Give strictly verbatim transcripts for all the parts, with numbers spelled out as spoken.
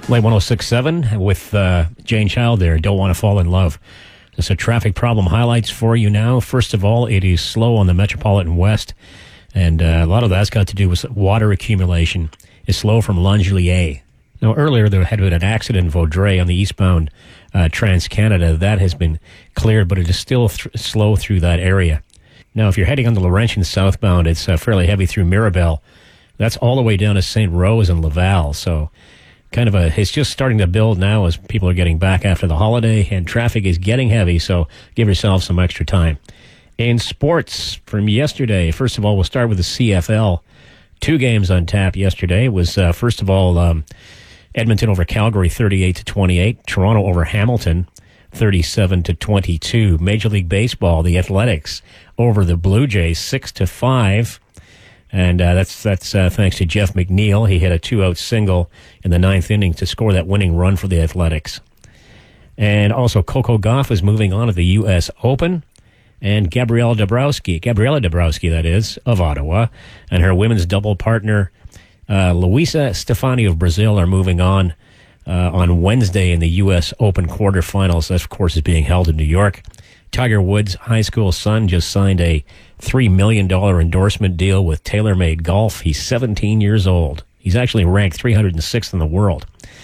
Late one oh six point seven with uh, Jane Child there, Don't Want to Fall in Love. So traffic problem highlights for you now. First of all, it is slow on the Metropolitan West, and uh, a lot of that's got to do with water accumulation. It's slow from Langelier. Now, earlier there had been an accident in Vaudreuil on the eastbound uh, Trans-Canada. That has been cleared, but it is still th- slow through that area. Now, if you're heading on the Laurentian southbound, it's uh, fairly heavy through Mirabel. That's all the way down to Saint Rose and Laval, so kind of a, it's just starting to build now as people are getting back after the holiday, and traffic is getting heavy, so give yourself some extra time. In sports from yesterday, first of all, we'll start with the C F L. Two games on tap yesterday. It was, uh, first of all, um, Edmonton over Calgary, thirty-eight to twenty-eight. Toronto over Hamilton, thirty-seven to twenty-two. Major League Baseball, the Athletics over the Blue Jays, six to five. And uh, that's that's uh, thanks to Jeff McNeil. He hit a two-out single in the ninth inning to score that winning run for the Athletics. And also, Coco Gauff is moving on to the U S Open. And Gabriella Dabrowski, Gabriella Dabrowski, that is, of Ottawa, and her women's double partner, uh, Luisa Stefani of Brazil, are moving on uh, on Wednesday in the U S Open quarterfinals. That, of course, is being held in New York. Tiger Woods' high school son just signed a three million dollars endorsement deal with TaylorMade Golf. He's seventeen years old. He's actually ranked three hundred sixth in the world.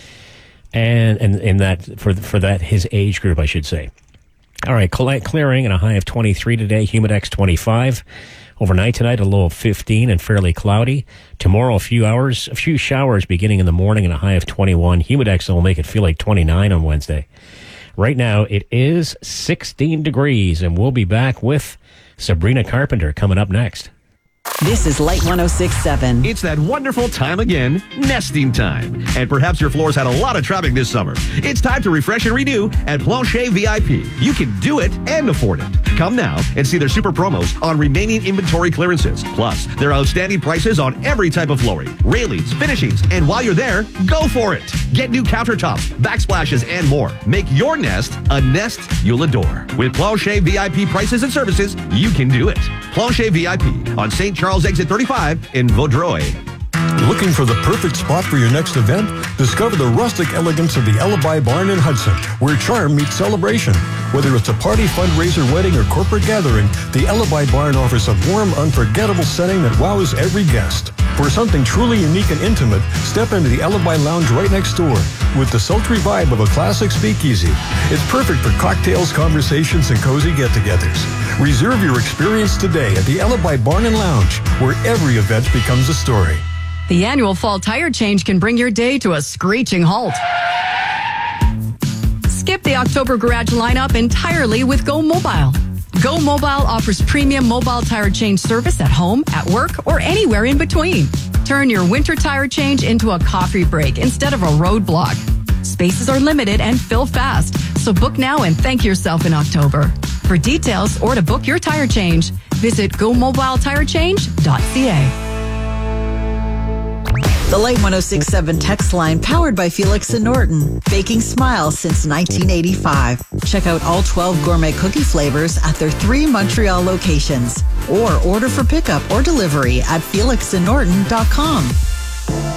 And and in that for for that his age group, I should say. All right, clearing and a high of twenty-three today, Humidex twenty-five. Overnight tonight, a low of fifteen and fairly cloudy. Tomorrow, a few hours, a few showers beginning in the morning and a high of twenty-one. Humidex will make it feel like twenty-nine on Wednesday. Right now, it is sixteen degrees, and we'll be back with Sabrina Carpenter coming up next. This is Light one oh six point seven. It's that wonderful time again, nesting time. And perhaps your floors had a lot of traffic this summer. It's time to refresh and renew at Plancher V I P. You can do it and afford it. Come now and see their super promos on remaining inventory clearances. Plus, their outstanding prices on every type of flooring, railings, finishings, and while you're there, go for it. Get new countertops, backsplashes, and more. Make your nest a nest you'll adore. With Plancher V I P prices and services, you can do it. Plancher V I P on Saint Charles Exit thirty-five in Vaudreuil. Looking for the perfect spot for your next event? Discover the rustic elegance of the Alibi Barn in Hudson, where charm meets celebration. Whether it's a party, fundraiser, wedding, or corporate gathering, the Alibi Barn offers a warm, unforgettable setting that wows every guest. For something truly unique and intimate, step into the Alibi Lounge right next door with the sultry vibe of a classic speakeasy. It's perfect for cocktails, conversations, and cozy get-togethers. Reserve your experience today at the Alibi Barn and Lounge, where every event becomes a story. The annual fall tire change can bring your day to a screeching halt. Skip the October garage lineup entirely with Go Mobile. Go Mobile offers premium mobile tire change service at home, at work, or anywhere in between. Turn your winter tire change into a coffee break instead of a roadblock. Spaces are limited and fill fast, so book now and thank yourself in October. For details or to book your tire change, visit go mobile tire change dot c a. The Light one oh six point seven text line powered by Felix and Norton. Baking smiles since nineteen eighty-five. Check out all twelve gourmet cookie flavors at their three Montreal locations. Or order for pickup or delivery at felix and norton dot com.